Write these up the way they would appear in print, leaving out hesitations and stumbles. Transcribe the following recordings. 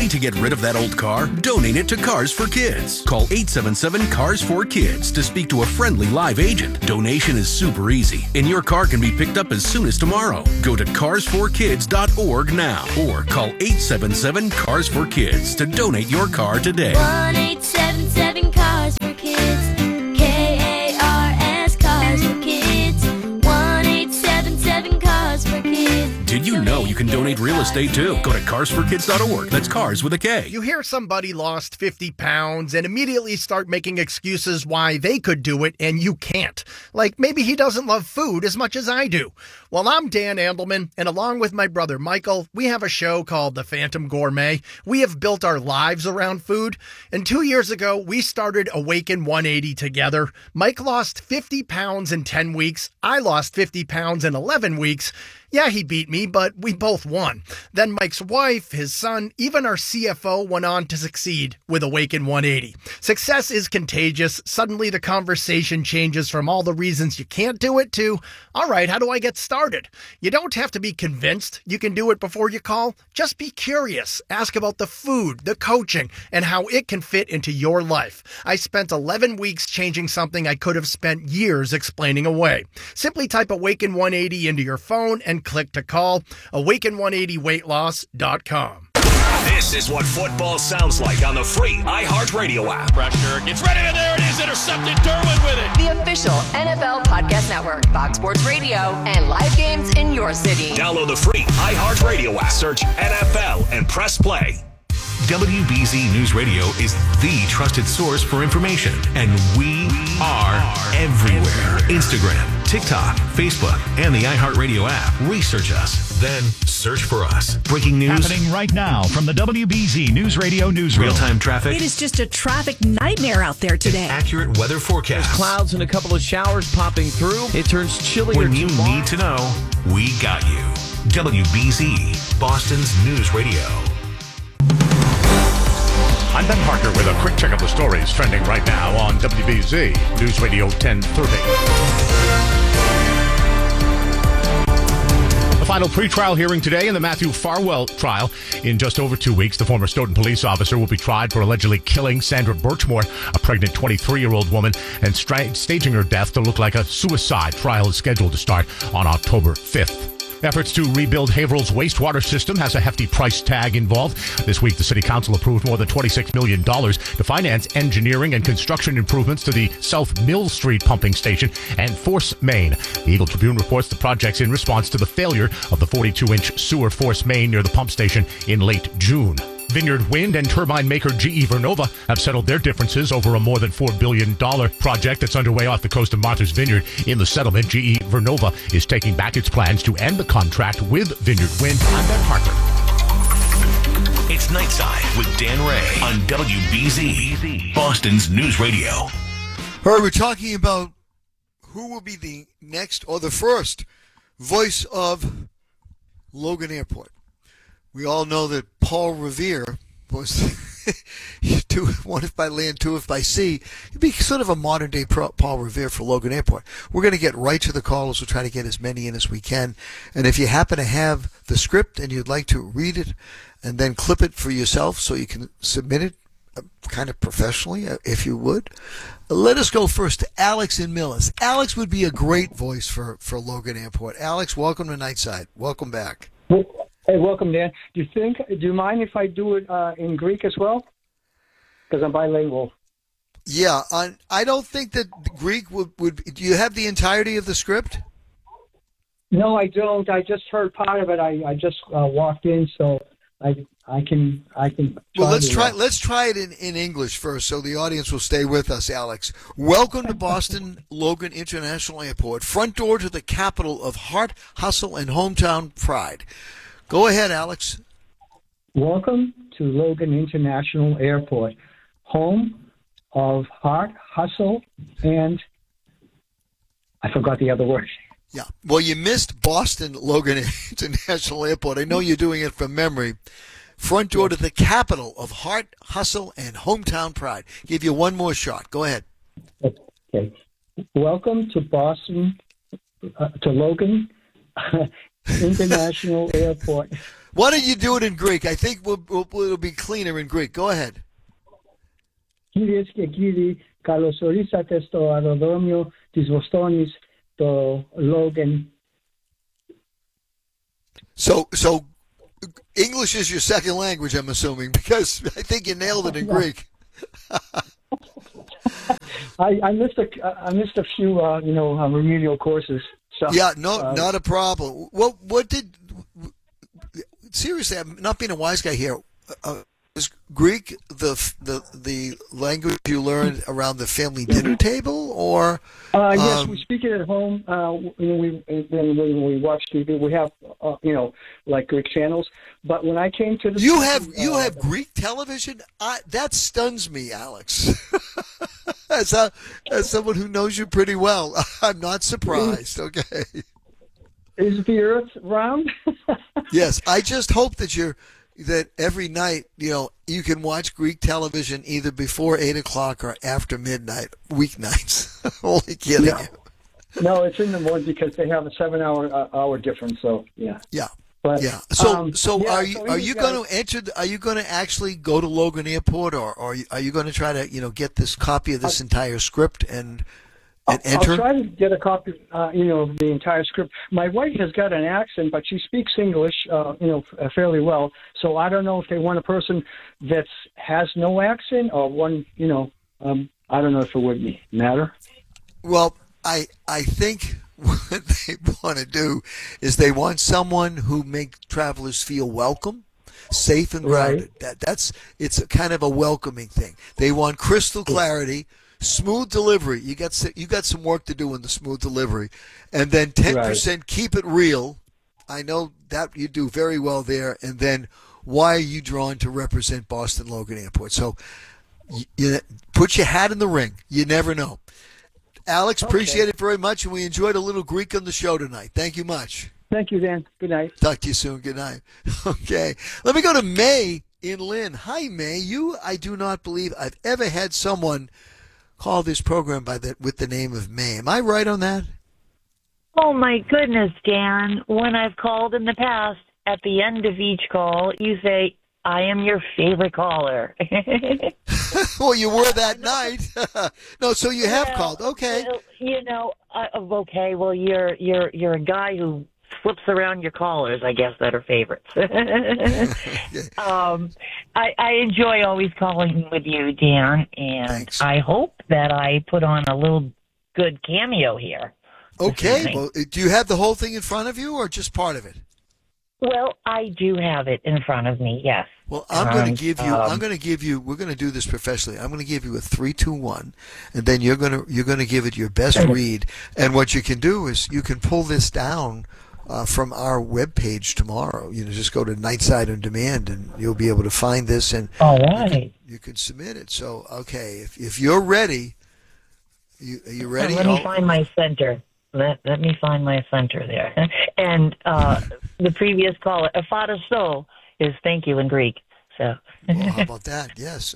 Need to get rid of that old car? Donate it to Cars for Kids. Call 877-CARS4KIDS to speak to a friendly live agent. Donation is super easy, and your car can be picked up as soon as tomorrow. Go to carsforkids.org now or call 877-CARS4KIDS to donate your car today. 1-877-CARS4KIDS. KARS Cars for Kids. 1-877-CARS4KIDS. Did you know you can donate real estate too? Go to carsforkids.org. That's cars with a K. You hear somebody lost 50 pounds and immediately start making excuses why they could do it and you can't. Like maybe he doesn't love food as much as I do. Well, I'm Dan Andelman, and along with my brother Michael, we have a show called The Phantom Gourmet. We have built our lives around food. And 2 years ago, we started Awaken 180 together. Mike lost 50 pounds in 10 weeks. I lost 50 pounds in 11 weeks. Yeah, he beat me, but we both won. Then Mike's wife, his son, even our CFO went on to succeed with Awaken 180. Success is contagious. Suddenly the conversation changes from all the reasons you can't do it to, all right, how do I get started? You don't have to be convinced you can do it before you call. Just be curious. Ask about the food, the coaching, and how it can fit into your life. I spent 11 weeks changing something I could have spent years explaining away. Simply type Awaken 180 into your phone and click to call. Awaken180weightloss.com. This is what football sounds like on the free iHeartRadio app. Pressure gets ready, and there it is, intercepted. Derwin with it. The official NFL Podcast Network, Fox Sports Radio, and live games in your city. Download the free iHeartRadio app. Search NFL and press play. WBZ News Radio is the trusted source for information, and we are everywhere. Instagram, TikTok, Facebook, and the iHeartRadio app. Research us, then search for us. Breaking news happening right now from the WBZ News Radio newsroom. Real-time traffic. It is just a traffic nightmare out there today. Accurate weather forecast. Clouds and a couple of showers popping through. It turns chillier when you tomorrow. need to know, we got you. WBZ, Boston's News Radio. I'm Ben Parker with a quick check of the stories trending right now on WBZ News Radio 1030. The final pretrial hearing today in the Matthew Farwell trial. In just over 2 weeks, the former Stoughton police officer will be tried for allegedly killing Sandra Birchmore, a pregnant 23-year-old woman, and staging her death to look like a suicide. Trial is scheduled to start on October 5th. Efforts to rebuild Haverhill's wastewater system has a hefty price tag involved. This week, the City Council approved more than $26 million to finance engineering and construction improvements to the South Mill Street pumping station and Force Main. The Eagle Tribune reports the project's in response to the failure of the 42-inch sewer force main near the pump station in late June. Vineyard Wind and turbine maker GE Vernova have settled their differences over a more than $4 billion project that's underway off the coast of Martha's Vineyard. In the settlement, GE Vernova is taking back its plans to end the contract with Vineyard Wind. I'm Ben Parker. It's Nightside with Dan Ray on WBZ, Boston's News Radio. All right, we're talking about who will be the next or the first voice of Logan Airport. We all know that Paul Revere was one if by land, two if by sea. He'd be sort of a modern-day Paul Revere for Logan Airport. We're going to get right to the callers. We'll try to get as many in as we can. And if you happen to have the script and you'd like to read it and then clip it for yourself so you can submit it kind of professionally, if you would, let us go first to Alex in Millis. Alex would be a great voice for Logan Airport. Alex, welcome to Nightside. Welcome back. Hey, welcome, Dan. Do you mind if I do it in Greek as well? Because I'm bilingual. Yeah, I don't think that Greek would. Do you have the entirety of the script? No, I don't. I just heard part of it. I just walked in, so I can. Well, let's try it in English first, so the audience will stay with us. Alex, welcome to Boston Logan International Airport, front door to the capital of heart, hustle, and hometown pride. Go ahead, Alex. Welcome to Logan International Airport, home of heart, hustle, and I forgot the other word. Yeah. Well, you missed Boston Logan International Airport. I know you're doing it from memory. Front door to the capital of heart, hustle, and hometown pride. Give you one more shot. Go ahead. Okay. Welcome to Boston, to Logan International Airport. Why don't you do it in Greek? I think it'll be cleaner in Greek. Go ahead. Κυρίες και κύριοι, καλωσορίσατε στο αεροδρόμιο της Βοστόνης, το Logan. So English is your second language, I'm assuming, because I think you nailed it in Greek. I missed a few remedial courses. So, yeah, not a problem. What did seriously? I'm not being a wise guy here. Is Greek the language you learned around the family dinner table, or? Yes, we speak it at home. When we watch TV, we have like Greek channels. But when I came to the you have Greek television. That stuns me, Alex. As someone who knows you pretty well, I'm not surprised. Okay. Is the Earth round? Yes, I just hope that every night, you can watch Greek television either before 8 o'clock or after midnight, weeknights. Only kidding you. No, it's in the morning because they have a 7-hour difference. So yeah. Yeah. But, yeah. So are you going to enter? Are you going to actually go to Logan Airport, or are you going to try to get this copy of this entire script and enter? I'll try to get a copy, of the entire script. My wife has got an accent, but she speaks English, fairly well. So I don't know if they want a person that has no accent or one, I don't know if it would matter. Well, I think what they want to do is they want someone who makes travelers feel welcome, safe and grounded. Right. It's a kind of a welcoming thing. They want crystal clarity. Smooth delivery. You got some work to do in the smooth delivery, and then 10% keep it real. I know that you do very well there. And then why are you drawn to represent Boston Logan Airport? So you put your hat in the ring. You never know. Alex, appreciate it very much, and we enjoyed a little Greek on the show tonight. Thank you much. Thank you, Dan. Good night. Talk to you soon. Good night. Okay, let me go to May in Lynn. Hi, May. I do not believe I've ever had someone call this program with the name of May. Am I right on that? Oh, my goodness, Dan. When I've called in the past, at the end of each call, you say, I am your favorite caller. Well, you were that night. No, so you have called. Okay. Okay, well, you're a guy who flips around your callers, I guess, that are favorites. I enjoy always calling with you, Dan, and thanks. I hope that I put on a little good cameo here. Okay, well, do you have the whole thing in front of you or just part of it? Well, I do have it in front of me, yes. Well, I'm going to give you, we're going to do this professionally. I'm going to give you a 3, 2, 1, and then you're going to give it your best read. And what you can do is you can pull this down from our webpage tomorrow. Just go to Nightside on Demand, and you'll be able to find this. And all right, you can submit it. So, okay, if you're ready, are you ready? Let me find my center. Let me find my center there. And the previous caller, Afadaso, is thank you in Greek. So. Well, how about that? Yes.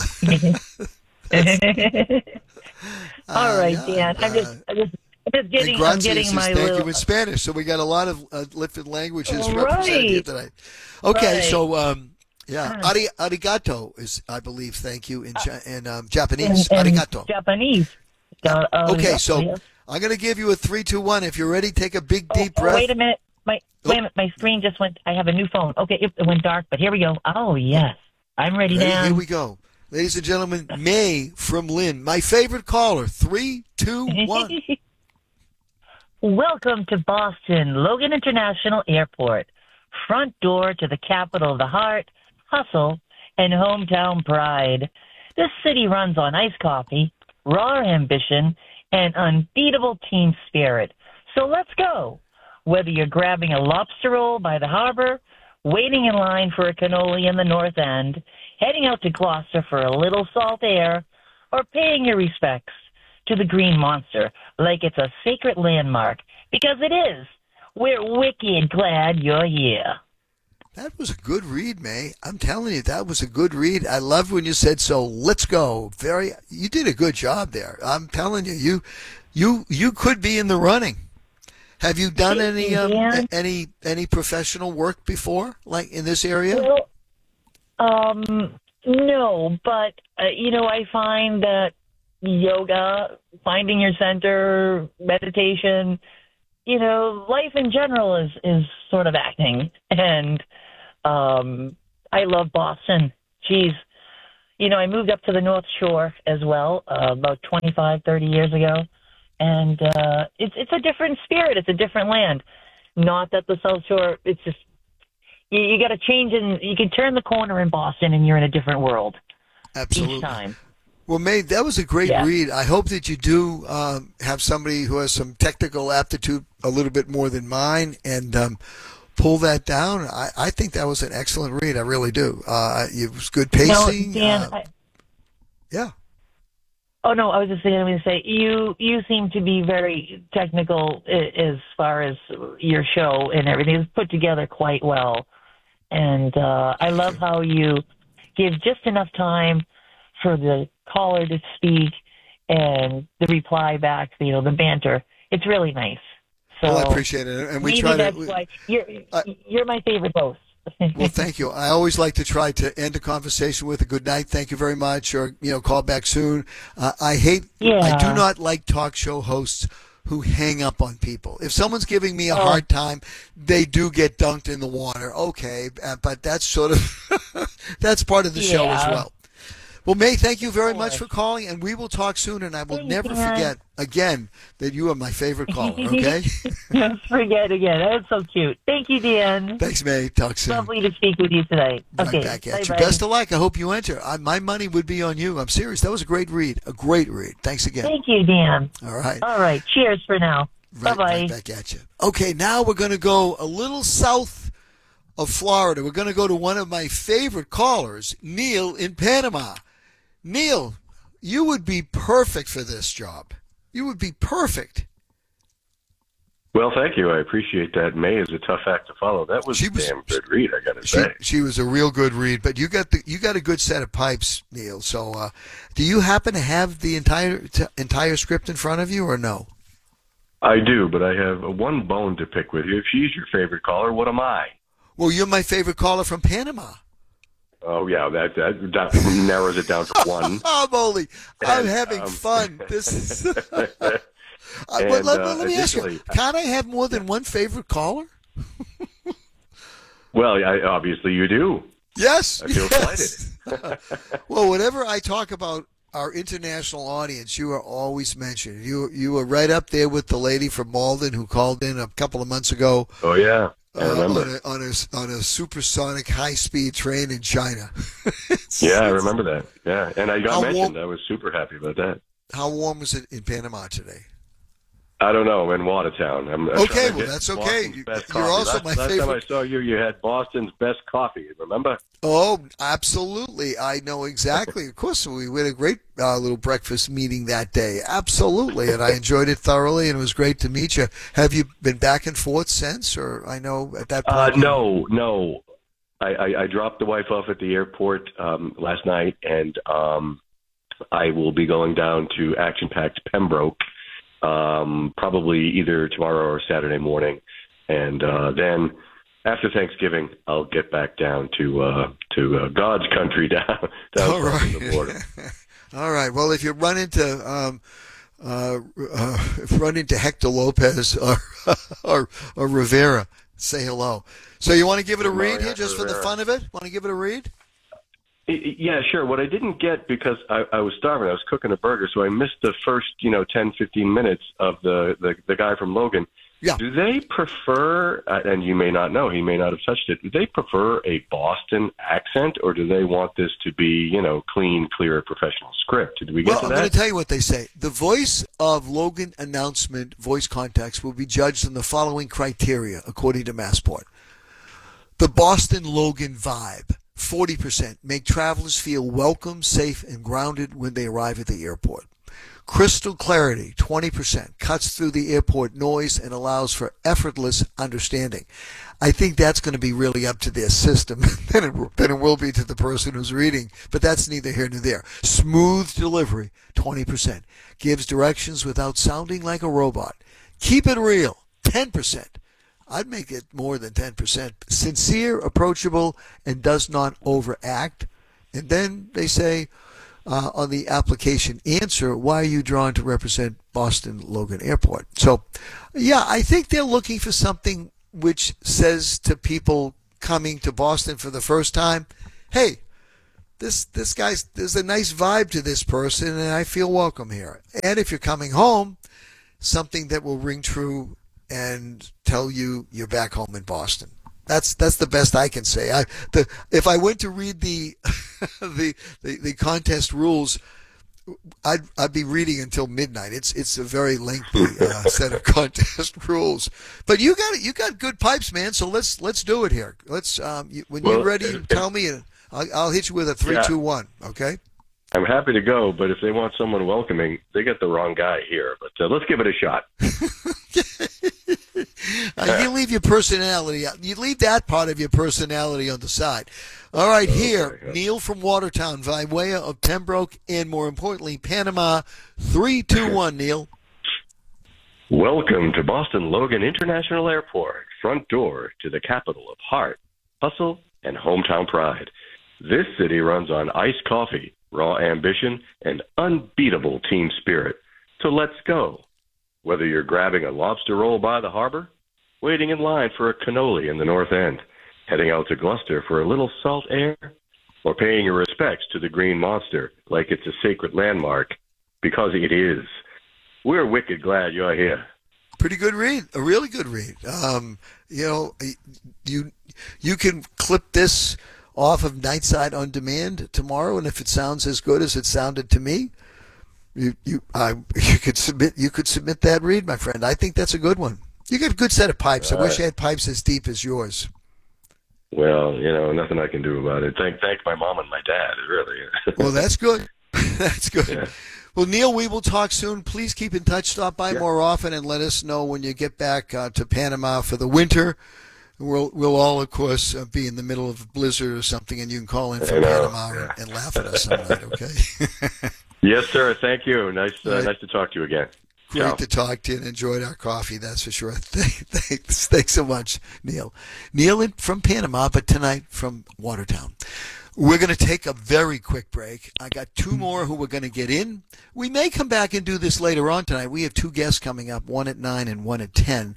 All right, Dan. I'm just getting. I'm getting my thank you in Spanish. So we got a lot of different languages represented here tonight. Okay, right. So arigato is, I believe, thank you in Japanese. Arigato. Japanese. Okay, so I'm going to give you a 3, 2, 1. If you're ready, take a big deep breath. Wait a minute. Wait a minute. My screen just went. I have a new phone. Okay, it went dark, but here we go. Oh yes, I'm ready now. Here we go, ladies and gentlemen. May from Lynn, my favorite caller. 3, 2, 1. Welcome to Boston Logan International Airport, front door to the capital of the heart, hustle, and hometown pride. This city runs on iced coffee, raw ambition, and unbeatable team spirit. So let's go. Whether you're grabbing a lobster roll by the harbor, waiting in line for a cannoli in the North End, heading out to Gloucester for a little salt air, or paying your respects to the Green Monster like it's a sacred landmark, because it is. We're wicked glad you're here. That was a good read, May. I'm telling you, that was a good read. I loved when you said, so let's go. You did a good job there. I'm telling you, you could be in the running. Have you done any professional work before, like in this area? Well, no, but I find that yoga, finding your center, meditation, life in general is sort of acting. And I love Boston. Geez, I moved up to the North Shore as well about 25, 30 years ago. And it's a different spirit. It's a different land. Not that the South Shore, it's just, you got to change, and you can turn the corner in Boston and you're in a different world. Absolutely. Each time. Well, May, that was a great read. I hope that you do have somebody who has some technical aptitude a little bit more than mine and pull that down. I think that was an excellent read. I really do. It was good pacing. Dan, yeah. Oh, no, I was just going to say, you seem to be very technical as far as your show and everything. It's put together quite well. And I love how you give just enough time for the caller to speak and the reply back, the banter. It's really nice. So well, I appreciate it. And we try that's why you're my favorite host. Well, thank you. I always like to try to end a conversation with a good night. Thank you very much, or call back soon. I do not like talk show hosts who hang up on people. If someone's giving me a hard time, they do get dunked in the water. Okay, but that's sort of that's part of the show as well. Well, May, thank you very much for calling, and we will talk soon, and I will never forget, again, that you are my favorite caller, okay? Don't forget again. That's so cute. Thank you, Dan. Thanks, May. Talk soon. Lovely to speak with you today. Okay. Right back at you. Bye. Best of luck. I hope you enter. My money would be on you. I'm serious. That was a great read. A great read. Thanks again. Thank you, Dan. All right. All right. Cheers for now. Bye-bye. Right back at you. Okay, now we're going to go a little south of Florida. We're going to go to one of my favorite callers, Neil in Panama. Neil, you would be perfect for this job. You would be perfect. Well, thank you. I appreciate that. May is a tough act to follow. That was a damn good read, I got to say. She was a real good read, but you got a good set of pipes, Neil. So, do you happen to have the entire script in front of you, or no? I do, but I have one bone to pick with you. If she's your favorite caller, what am I? Well, you're my favorite caller from Panama. Oh, yeah, that narrows it down to one. I'm having fun. This is... let me ask you, can't I have more than one favorite caller? Well, obviously you do. Yes. I feel excited. Well, whenever I talk about our international audience, you are always mentioned. You were right up there with the lady from Malden who called in a couple of months ago. Oh, yeah. I remember. On a supersonic high-speed train in China. Yeah, I remember that. Yeah, and I got mentioned. I was super happy about that. How warm was it in Panama today? I don't know. I'm in Watertown. Okay, well, that's okay. You're also my favorite. Last time I saw you, you had Boston's best coffee. Remember? Oh, absolutely. I know exactly. Of course, we had a great little breakfast meeting that day. Absolutely, and I enjoyed it thoroughly, and it was great to meet you. Have you been back and forth since, or I know at that point? No. I dropped the wife off at the airport last night, and I will be going down to action-packed Pembroke. Probably either tomorrow or Saturday morning, and then after Thanksgiving, I'll get back down to God's country down the border. All right. Well, if you run into Hector Lopez or Rivera, say hello. So you want to give it a read here, just for the fun of it? Want to give it a read? Yeah, sure. What I didn't get, because I was starving, I was cooking a burger, so I missed the first 10, 15 minutes of the guy from Logan. Yeah. Do they prefer, and you may not know, he may not have touched it, do they prefer a Boston accent, or do they want this to be, clean, clear, professional script? Did we get to that? Well, I'm going to tell you what they say. The voice of Logan announcement voice contacts will be judged on the following criteria, according to Massport. The Boston Logan vibe. 40%. Make travelers feel welcome, safe, and grounded when they arrive at the airport. Crystal clarity, 20%. Cuts through the airport noise and allows for effortless understanding. I think that's going to be really up to their system than it will be to the person who's reading, but that's neither here nor there. Smooth delivery, 20%. Gives directions without sounding like a robot. Keep it real, 10%. I'd make it more than 10%. Sincere, approachable, and does not overact. And then they say on the application answer, why are you drawn to represent Boston Logan Airport? So, yeah, I think they're looking for something which says to people coming to Boston for the first time, hey, this guy's, there's a nice vibe to this person, and I feel welcome here. And if you're coming home, something that will ring true and tell you you're back home in Boston. That's the best I can say. If I went to read the the contest rules, I'd be reading until midnight. It's a very lengthy set of contest rules. But you got good pipes, man. So let's do it here. When you're ready, tell me, and I'll hit you with a 3, 2, 1. Okay. I'm happy to go, but if they want someone welcoming, they got the wrong guy here. But let's give it a shot. You leave your personality out. You leave that part of your personality on the side. All right, here, Neil from Watertown, by way of Pembroke, and more importantly, Panama. 3, 2, 1, Neil. Welcome to Boston Logan International Airport, front door to the capital of heart, hustle, and hometown pride. This city runs on iced coffee, raw ambition, and unbeatable team spirit. So let's go. Whether you're grabbing a lobster roll by the harbor, waiting in line for a cannoli in the North End, heading out to Gloucester for a little salt air, or paying your respects to the Green Monster like it's a sacred landmark, because it is. We're wicked glad you're here. Pretty good read, a really good read. You can clip this off of Nightside on Demand tomorrow, and if it sounds as good as it sounded to me, you could submit that read, my friend. I think that's a good one. You got a good set of pipes. I wish I had pipes as deep as yours. Well, nothing I can do about it. Thank my mom and my dad, really. Well, that's good. That's good. Yeah. Well, Neil, we will talk soon. Please keep in touch. Stop by more often and let us know when you get back to Panama for the winter. We'll all, of course, be in the middle of a blizzard or something, and you can call in from Panama and laugh at us some night, okay? Yes, sir. Thank you. Nice to talk to you again. Great Ciao. To talk to you and enjoyed our coffee, that's for sure. Thanks so much, Neil. Neil from Panama, but tonight from Watertown. We're going to take a very quick break. I got 2 more who we're going to get in. We may come back and do this later on tonight. We have 2 guests coming up, one at 9 and one at 10.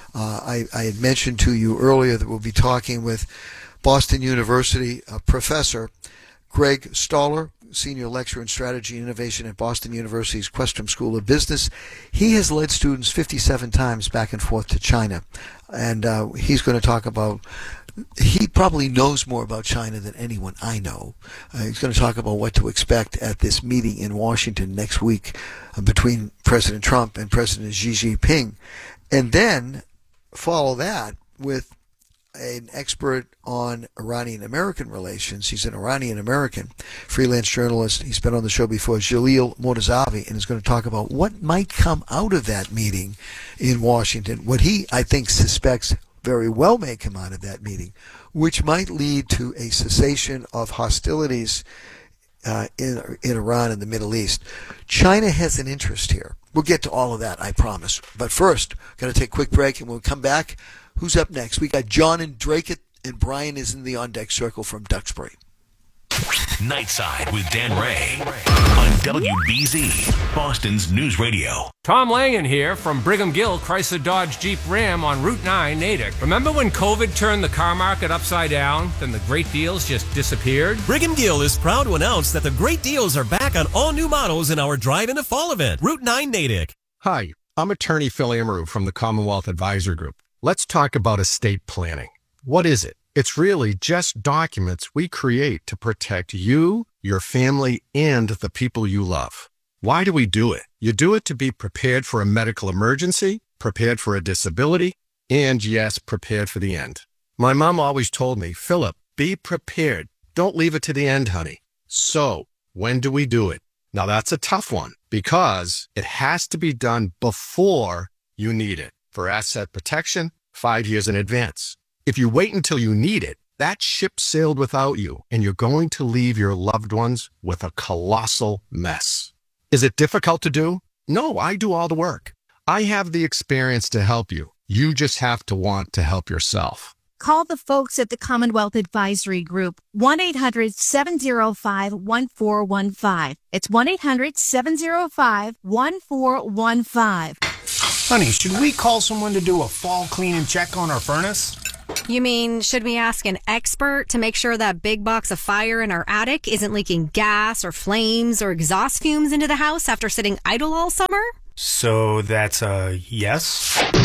I had mentioned to you earlier that we'll be talking with Boston University professor Greg Stoller, senior lecturer in strategy and innovation at Boston University's Questrom School of Business. He has led students 57 times back and forth to China, and he's going to talk about. He probably knows more about China than anyone I know. He's going to talk about what to expect at this meeting in Washington next week between President Trump and President Xi Jinping. And then follow that with an expert on Iranian-American relations. He's an Iranian-American freelance journalist. He's been on the show before, Jalil Mortazavi, and is going to talk about what might come out of that meeting in Washington, what he, I think, suspects very well may come out of that meeting, which might lead to a cessation of hostilities in Iran and the Middle East. China has an interest here. We'll get to all of that, I promise. But first, going to take a quick break, and we'll come back. Who's up next? We got John and Drake, and Brian is in the on-deck circle from Duxbury. Nightside with Dan Ray on WBZ, Boston's News Radio. Tom Langen here from Brigham Gill Chrysler Dodge Jeep Ram on Route 9, Natick. Remember when COVID turned the car market upside down? Then the great deals just disappeared? Brigham Gill is proud to announce that the great deals are back on all new models in our Drive into Fall event, Route 9, Natick. Hi, I'm attorney Phil Amaru from the Commonwealth Advisor Group. Let's talk about estate planning. What is it? It's really just documents we create to protect you, your family, and the people you love. Why do we do it? You do it to be prepared for a medical emergency, prepared for a disability, and yes, prepared for the end. My mom always told me, Philip, be prepared. Don't leave it to the end, honey. So, when do we do it? Now that's a tough one because it has to be done before you need it. For asset protection, 5 years in advance. If you wait until you need it, that ship sailed without you, and you're going to leave your loved ones with a colossal mess. Is it difficult to do? No, I do all the work. I have the experience to help you. You just have to want to help yourself. Call the folks at the Commonwealth Advisory Group, 1-800-705-1415. It's 1-800-705-1415. Honey, should we call someone to do a fall clean and check on our furnace? You mean, should we ask an expert to make sure that big box of fire in our attic isn't leaking gas or flames or exhaust fumes into the house after sitting idle all summer? So that's a yes?